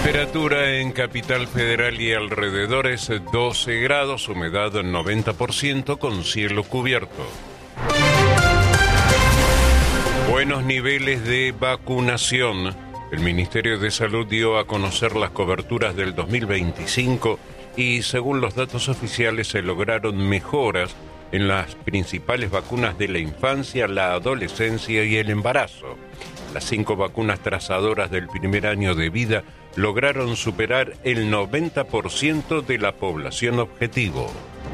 Temperatura en Capital Federal y alrededores 12 grados, humedad 90% con cielo cubierto. Buenos niveles de vacunación. El Ministerio de Salud dio a conocer las coberturas del 2025 y según los datos oficiales se lograron mejoras en las principales vacunas de la infancia, la adolescencia y el embarazo. Las 5 vacunas trazadoras del primer año de vida lograron superar el 90% de la población objetivo.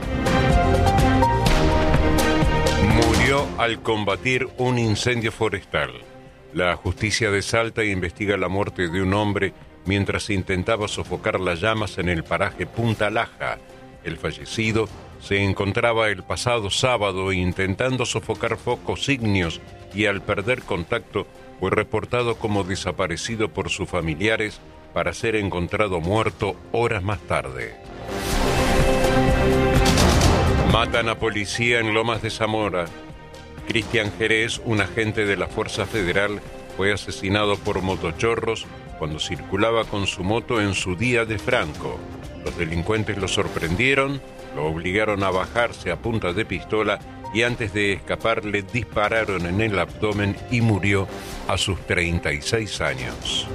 Murió al combatir un incendio forestal. La justicia de Salta investiga la muerte de un hombre mientras intentaba sofocar las llamas en el paraje Punta Laja. El fallecido se encontraba el pasado sábado intentando sofocar focos ígneos y al perder contacto fue reportado como desaparecido por sus familiares para ser encontrado muerto horas más tarde. Matan a policía en Lomas de Zamora. Cristian Jerez, un agente de la Fuerza Federal, fue asesinado por motochorros cuando circulaba con su moto en su día de Franco. Los delincuentes lo sorprendieron, lo obligaron a bajarse a punta de pistola y antes de escapar le dispararon en el abdomen y murió a sus 36 años.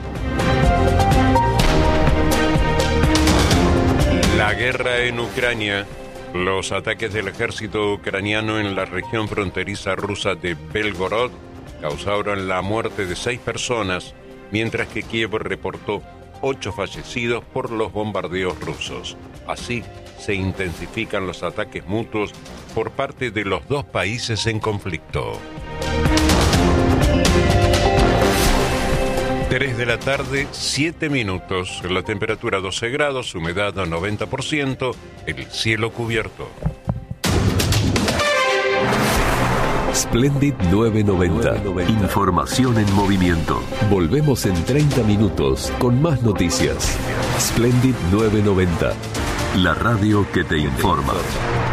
La guerra en Ucrania. Los ataques del ejército ucraniano en la región fronteriza rusa de Belgorod causaron la muerte de 6 personas, mientras que Kiev reportó 8 fallecidos por los bombardeos rusos. Así se intensifican los ataques mutuos por parte de los dos países en conflicto. 3 de la tarde, 7 minutos. La temperatura 12 grados, humedad 90%, el cielo cubierto. Splendid 990. Información en movimiento. Volvemos en 30 minutos con más noticias. Splendid 990. La radio que te informa.